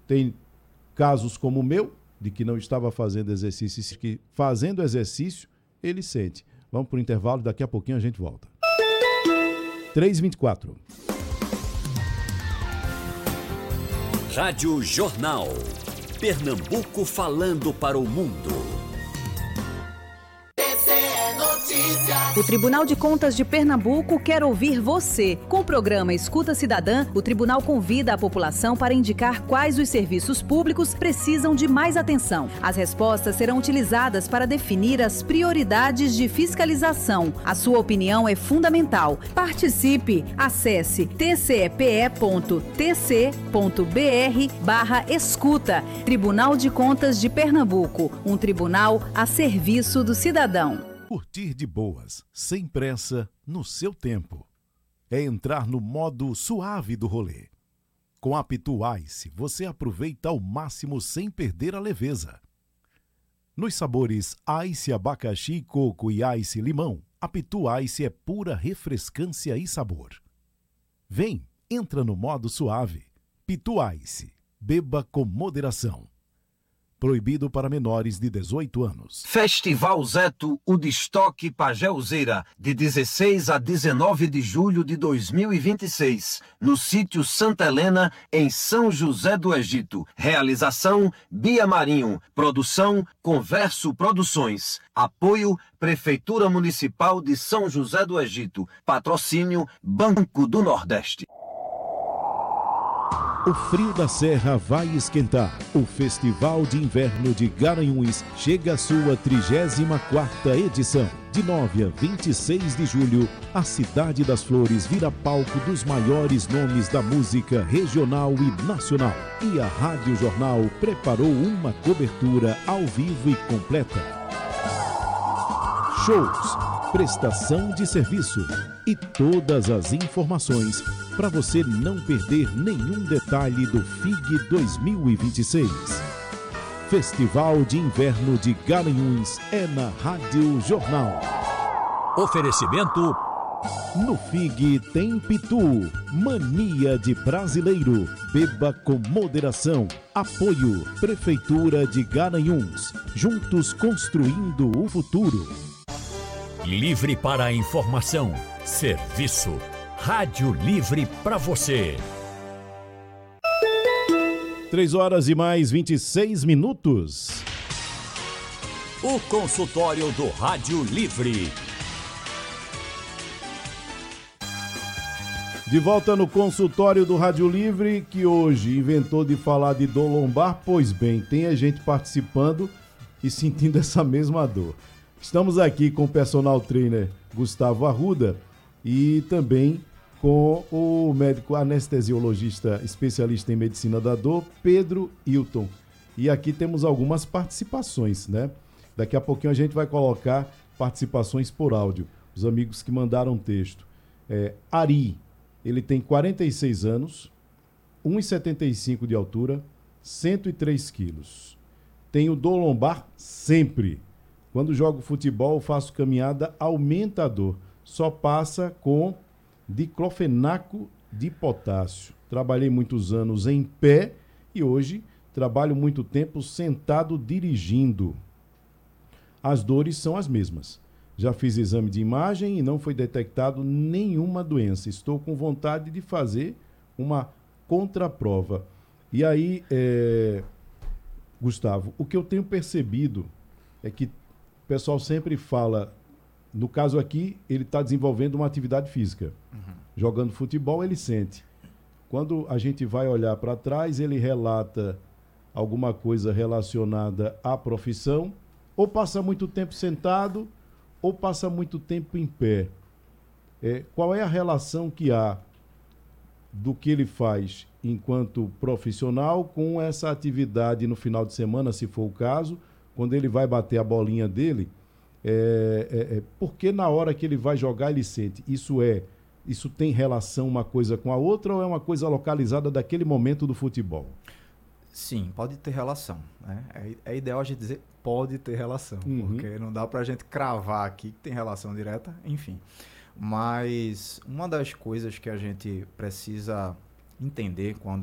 Tem casos como o meu, de que não estava fazendo exercício, que fazendo exercício, ele sente. Vamos para o intervalo, daqui a pouquinho a gente volta. 3h24. Rádio Jornal. Pernambuco falando para o mundo. O Tribunal de Contas de Pernambuco quer ouvir você. Com o programa Escuta Cidadã, o tribunal convida a população para indicar quais os serviços públicos precisam de mais atenção. As respostas serão utilizadas para definir as prioridades de fiscalização. A sua opinião é fundamental. Participe. Acesse tce.tc.br/escuta. Tribunal de Contas de Pernambuco, um tribunal a serviço do cidadão. Curtir de boas, sem pressa, no seu tempo. É entrar no modo suave do rolê. Com a Pitu Ice, você aproveita ao máximo sem perder a leveza. Nos sabores Ice abacaxi, coco e Ice limão, a Pitu Ice é pura refrescância e sabor. Vem, entra no modo suave. Pitu Ice, beba com moderação. Proibido para menores de 18 anos. Festival Zeto, o Destoque Pajéuzeira, de 16 a 19 de julho de 2026, no sítio Santa Helena, em São José do Egito. Realização, Bia Marinho. Produção, Converso Produções. Apoio, Prefeitura Municipal de São José do Egito. Patrocínio, Banco do Nordeste. O frio da serra vai esquentar. O Festival de Inverno de Garanhuns chega à sua 34ª edição. De 9 a 26 de julho, a Cidade das Flores vira palco dos maiores nomes da música regional e nacional. E a Rádio Jornal preparou uma cobertura ao vivo e completa. Shows, prestação de serviço e todas as informações para você não perder nenhum detalhe do FIG 2026. Festival de Inverno de Garanhuns é na Rádio Jornal. Oferecimento. No FIG tem Pitu, mania de brasileiro. Beba com moderação. Apoio, Prefeitura de Garanhuns. Juntos construindo o futuro. Livre para a informação. Serviço. Rádio Livre para você. 3h26. O consultório do Rádio Livre. De volta no consultório do Rádio Livre, que hoje inventou de falar de dor lombar. Pois bem, tem a gente participando e sentindo essa mesma dor. Estamos aqui com o personal trainer Gustavo Arruda e também com o médico anestesiologista especialista em medicina da dor, Pedro Hilton. E aqui temos algumas participações, né? Daqui a pouquinho a gente vai colocar participações por áudio. Os amigos que mandaram texto. Ari, ele tem 46 anos, 1,75 de altura, 103 quilos. Tenho dor lombar sempre. Quando jogo futebol, faço caminhada, aumenta a dor. Só passa com diclofenaco de potássio. Trabalhei muitos anos em pé e hoje trabalho muito tempo sentado dirigindo. As dores são as mesmas. Já fiz exame de imagem e não foi detectado nenhuma doença. Estou com vontade de fazer uma contraprova. E aí, Gustavo, o que eu tenho percebido é que o pessoal sempre fala, no caso aqui, ele está desenvolvendo uma atividade física. Jogando futebol, ele sente. Quando a gente vai olhar para trás, ele relata alguma coisa relacionada à profissão, ou passa muito tempo sentado, ou passa muito tempo em pé. Qual é a relação que há do que ele faz enquanto profissional com essa atividade no final de semana, se for o caso, quando ele vai bater a bolinha dele, porque na hora que ele vai jogar ele sente? Isso tem relação uma coisa com a outra ou é uma coisa localizada daquele momento do futebol? Sim, pode ter relação, né? É ideal a gente dizer pode ter relação, porque não dá pra gente cravar aqui que tem relação direta, enfim. Mas uma das coisas que a gente precisa entender quando